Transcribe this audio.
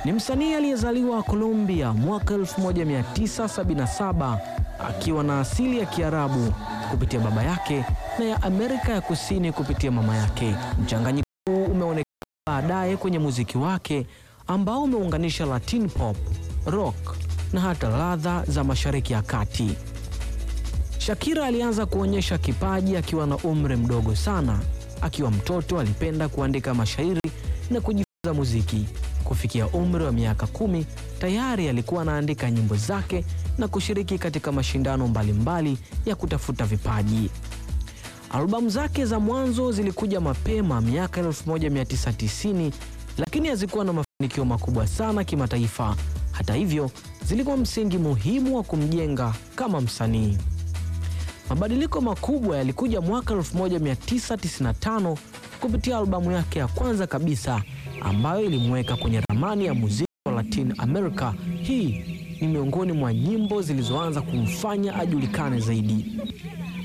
Ni msanii aliyezaliwa Colombia mwaka 1977 akiwa na asili ya Kiarabu kupitia baba yake na ya Amerika ya Kusini kupitia mama yake. Mchanganyiko huu umeonekana baadaye kwenye muziki wake ambao umeunganisha Latin pop, rock na hata ladha za Mashariki ya Kati. Shakira alianza kuonyesha kipaji akiwa na umri mdogo sana. Akiwa mtoto alipenda kuandika mashairi na kujifunza muziki. Kufikia umri wa miaka 10 tayari alikuwa anaandika nyimbo zake na kushiriki katika mashindano mbalimbali ya kutafuta vipaji. Albamu zake za mwanzo zilikuja mapema miaka 1990, lakini hazikuwa na mafanikio makubwa sana kimataifa. Hata hivyo, zilikuwa msingi muhimu wa kumjenga kama msanii. Mabadiliko makubwa yalikuja mwaka 1995 kupitia albamu yake ya kwanza kabisa ambayo ilimweka kwenye ramani ya muziki wa Latin America. Hii ni miongoni mwa nyimbo zilizoanza kumfanya ajulikane zaidi.